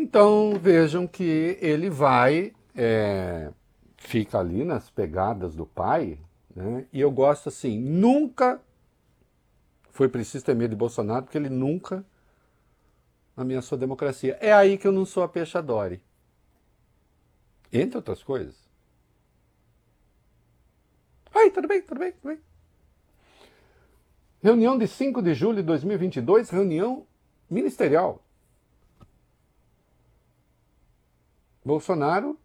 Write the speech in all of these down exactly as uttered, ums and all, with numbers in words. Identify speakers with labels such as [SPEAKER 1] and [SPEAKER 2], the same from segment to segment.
[SPEAKER 1] Então vejam que ele vai, é, fica ali nas pegadas do pai, né? E eu gosto assim, nunca foi preciso ter medo de Bolsonaro, porque ele nunca ameaçou a democracia. É aí que eu não sou a Peixadori. Entre outras coisas. Ai, tudo bem, tudo bem, tudo bem. Reunião de cinco de julho de dois mil e vinte e dois, reunião ministerial. Bolsonaro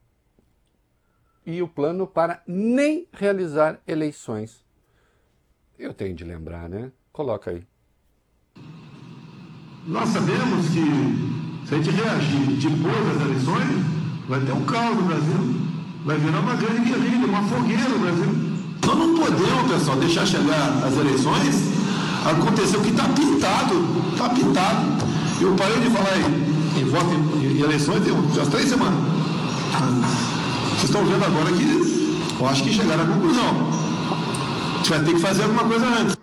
[SPEAKER 1] e o plano para nem realizar eleições. Eu tenho de lembrar, né? Coloca aí.
[SPEAKER 2] Nós sabemos que se a gente reagir depois das eleições, vai ter um caos no Brasil. Vai virar uma grande guerrilha, uma fogueira no Brasil. Nós não podemos, pessoal, deixar chegar as eleições, acontecer o que está pintado. Está pintado. Eu parei de falar em, em voto em, em eleições tem umas três semanas. Vocês estão vendo agora que eu acho que chegaram à conclusão. A gente vai ter que fazer alguma coisa antes.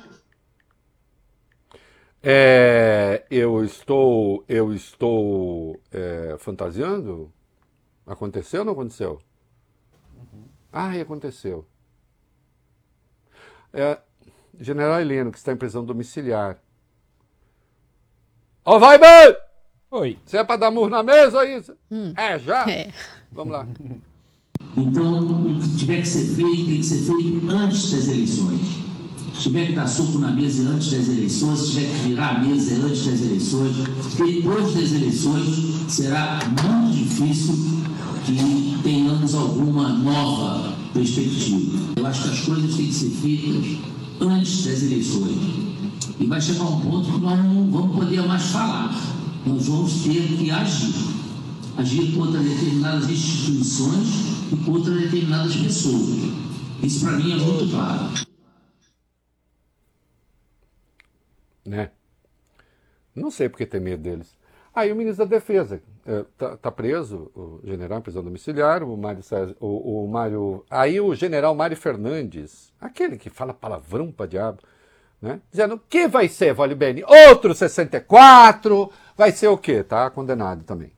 [SPEAKER 1] É, eu estou, eu estou é, fantasiando? Aconteceu ou não aconteceu? Uhum. Ah, e aconteceu. É, General Heleno, que está em prisão domiciliar. Ó, oh, vai, bem!
[SPEAKER 3] Oi.
[SPEAKER 1] Você é para dar murro na mesa ou isso?
[SPEAKER 4] Hum.
[SPEAKER 1] É, já?
[SPEAKER 4] É.
[SPEAKER 1] Vamos lá.
[SPEAKER 5] Então, o que tiver que ser feito, tem que ser feito antes das eleições. Se tiver que dar soco na mesa antes das eleições, se tiver que virar a mesa antes das eleições, depois das eleições será muito difícil que tenhamos alguma nova perspectiva. Eu acho que as coisas têm que ser feitas antes das eleições. E vai chegar um ponto que nós não vamos poder mais falar. Nós vamos ter que agir. Agir contra determinadas instituições e contra determinadas pessoas. Isso para mim é muito claro.
[SPEAKER 1] Né? Não sei porque tem medo deles. Aí ah, o ministro da Defesa está é, tá preso, o general em prisão domiciliar, o Mário, o, o Mário, aí o general Mário Fernandes, aquele que fala palavrão pra diabo, né? Dizendo que vai ser, Vale Bene, outro sessenta e quatro, vai ser o quê? Tá condenado também.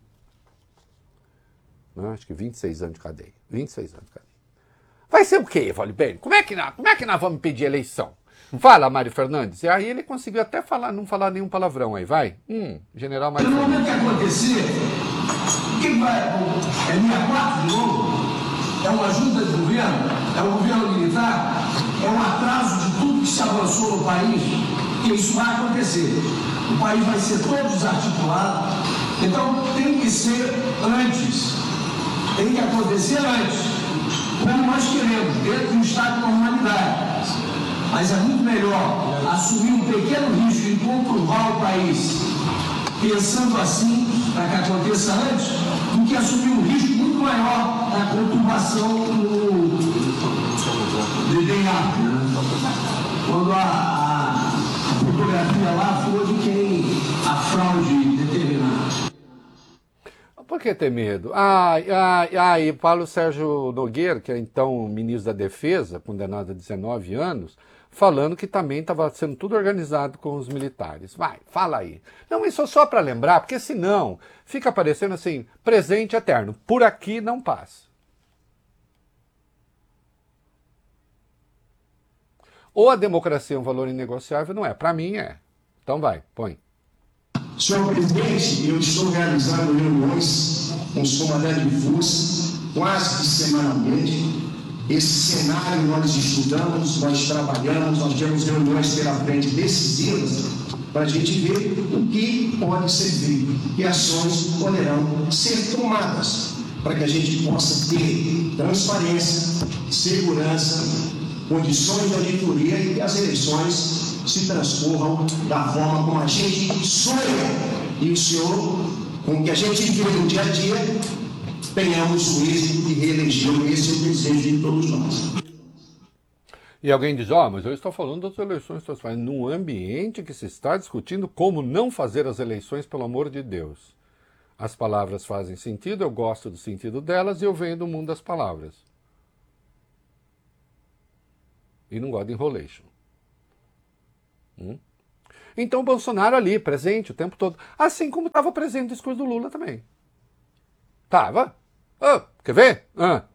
[SPEAKER 1] Né? Acho que vinte e seis anos de cadeia. vinte e seis anos de cadeia. Vai ser o quê, Vale Bene? Como é que nós, como é que nós vamos pedir eleição? Fala, Mário Fernandes. E aí ele conseguiu até falar, não falar nenhum palavrão aí, vai. Hum, general Mário
[SPEAKER 6] No
[SPEAKER 1] Fernandes.
[SPEAKER 6] momento que acontecer, o que vai? É minha quatro de novo? É uma junta de governo? É um governo militar? É um atraso de tudo que se avançou no país? Que isso vai acontecer. O país vai ser todo desarticulado. Então tem que ser antes. Tem que acontecer antes. Como nós queremos, dentro de um estado de normalidade. Mas é muito melhor assumir um pequeno risco em conturbar o país, pensando assim, para que aconteça antes, do que assumir um risco muito maior na conturbação do D N A. Quando a, a, a fotografia lá for de quem a fraude determinar.
[SPEAKER 1] Por que ter medo? Ah, ah, ah, e Paulo Sérgio Nogueira, que é então ministro da Defesa, condenado a dezenove anos, falando que também estava sendo tudo organizado com os militares. Vai, fala aí. Não, isso só para lembrar, porque senão fica parecendo assim, presente eterno. Por aqui não passa. Ou a democracia é um valor inegociável, não é. Para mim é. Então vai, põe.
[SPEAKER 7] Senhor presidente, eu estou realizando reuniões com os comandantes de força, quase que semanalmente. Esse cenário nós estudamos, nós trabalhamos, nós temos reuniões pela frente decisivas para a gente ver o que pode ser feito, que ações poderão ser tomadas para que a gente possa ter transparência, segurança, condições de auditoria e que as eleições se transcorram da forma como a gente sonha. E o senhor, com o que a gente vê no dia a dia, tenhamos o êxito de reeleger. Esse é o desejo de todos nós.
[SPEAKER 1] E alguém diz, ó, oh, mas eu estou falando das eleições transparentes, num ambiente que se está discutindo como não fazer as eleições, pelo amor de Deus. As palavras fazem sentido, eu gosto do sentido delas e eu venho do mundo das palavras. E não gosto de enrolation. Hum? Então o Bolsonaro ali, presente o tempo todo. Assim como estava presente o discurso do Lula também. Tava. Oh, quer ver? Ah.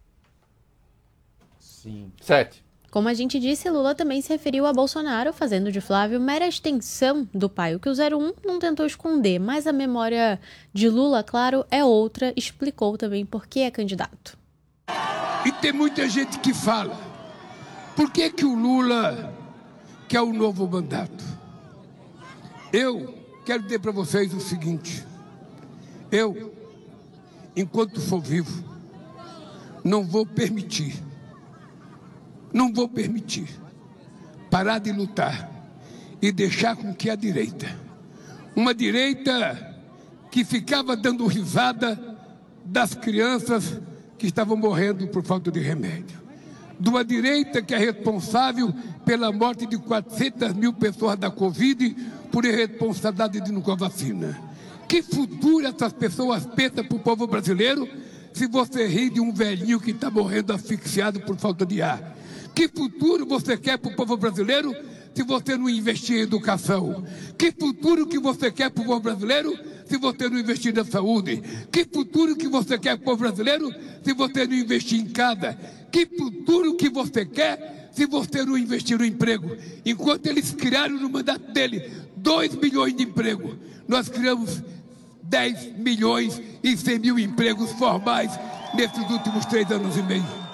[SPEAKER 3] Sim.
[SPEAKER 1] Sete.
[SPEAKER 4] Como a gente disse, Lula também se referiu a Bolsonaro, fazendo de Flávio mera extensão do pai, o que o zero um não tentou esconder, mas a memória de Lula, claro, é outra, explicou também por que é candidato.
[SPEAKER 8] E tem muita gente que fala, por que que o Lula quer um novo mandato? Eu quero dizer para vocês o seguinte, eu, enquanto for vivo, não vou permitir, não vou permitir parar de lutar e deixar com que a direita, uma direita que ficava dando risada das crianças que estavam morrendo por falta de remédio, de uma direita que é responsável pela morte de quatrocentas mil pessoas da Covid por irresponsabilidade de não vacina. Que futuro essas pessoas pensam para o povo brasileiro se você ri de um velhinho que está morrendo asfixiado por falta de ar? Que futuro você quer para o povo brasileiro se você não investir em educação? Que futuro que você quer para o povo brasileiro se você não investir na saúde? Que futuro que você quer para o povo brasileiro se você não investir em casa? Que futuro que você quer se você não investir no emprego? Enquanto eles criaram no mandato dele dois milhões de empregos, nós criamos dez milhões e cem mil empregos formais nesses últimos três anos e meio.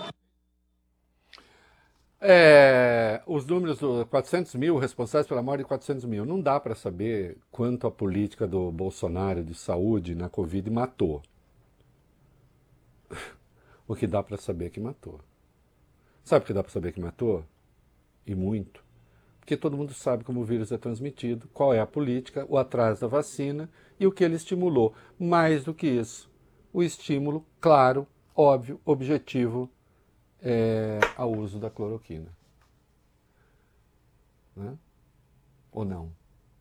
[SPEAKER 1] É, os números do quatrocentos mil responsáveis pela morte de quatrocentos mil. Não dá para saber quanto a política do Bolsonaro de saúde na Covid matou. O que dá para saber é que matou. Sabe o que dá para saber que matou? E muito. Porque todo mundo sabe como o vírus é transmitido, qual é a política, o atraso da vacina e o que ele estimulou. Mais do que isso, o estímulo claro, óbvio, objetivo, é, ao uso da cloroquina. Né? Ou não?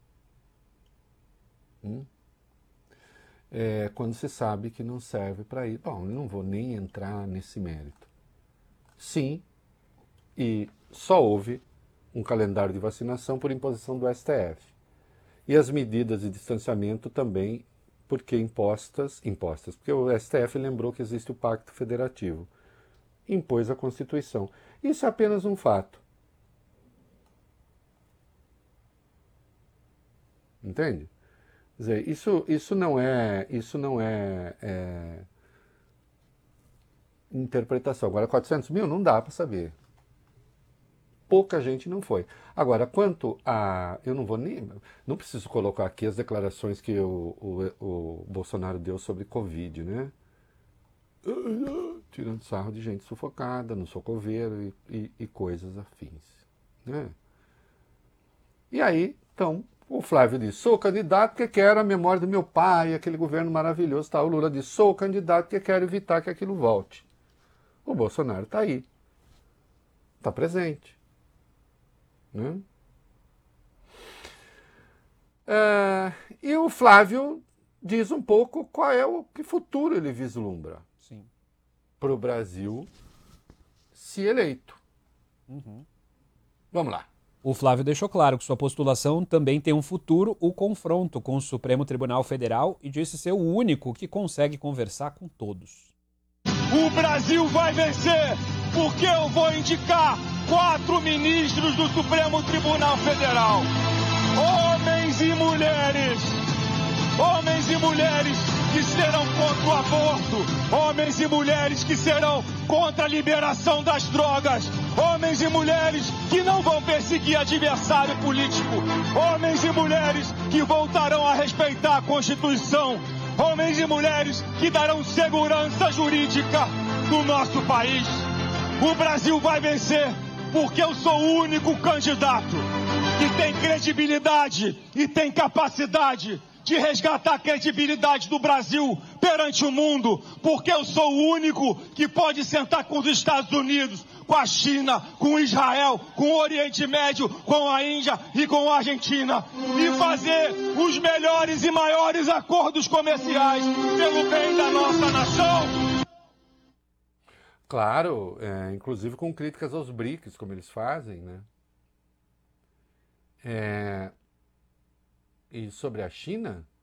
[SPEAKER 1] Hum? É, quando se sabe que não serve para ir. Bom, eu não vou nem entrar nesse mérito. Sim, e só houve um calendário de vacinação por imposição do S T F. E as medidas de distanciamento também, porque impostas, impostas, porque o S T F lembrou que existe o Pacto Federativo. Impôs a Constituição. Isso é apenas um fato. Entende? Quer dizer, isso, isso não é, isso não é, é interpretação. Agora, quatrocentos mil não dá para saber. Pouca gente não foi. Agora, quanto a... Eu não vou nem... Não preciso colocar aqui as declarações que o, o, o Bolsonaro deu sobre Covid, né? Tirando sarro de gente sufocada, no socoveiro e, e, e coisas afins. Né? E aí, então, o Flávio disse, sou candidato porque quero a memória do meu pai, aquele governo maravilhoso. Tá? O Lula disse, sou candidato porque quero evitar que aquilo volte. O Bolsonaro está aí. Está presente. Né? É, e o Flávio diz um pouco qual é o que futuro ele vislumbra para o Brasil se eleito.
[SPEAKER 3] Uhum.
[SPEAKER 1] Vamos lá.
[SPEAKER 3] O Flávio deixou claro que sua postulação também tem um futuro, o confronto com o Supremo Tribunal Federal, e disse ser o único que consegue conversar com todos.
[SPEAKER 9] O Brasil vai vencer, porque eu vou indicar quatro ministros do Supremo Tribunal Federal. Homens e mulheres, homens e mulheres que serão contra o aborto, homens e mulheres que serão contra a liberação das drogas, homens e mulheres que não vão perseguir adversário político, homens e mulheres que voltarão a respeitar a Constituição, homens e mulheres que darão segurança jurídica no nosso país. O Brasil vai vencer porque eu sou o único candidato que tem credibilidade e tem capacidade de resgatar a credibilidade do Brasil perante o mundo, porque eu sou o único que pode sentar com os Estados Unidos, com a China, com Israel, com o Oriente Médio, com a Índia e com a Argentina e fazer os melhores e maiores acordos comerciais pelo bem da nossa nação.
[SPEAKER 1] Claro, é, inclusive com críticas aos B R I C S, como eles fazem, né? É, E sobre a China,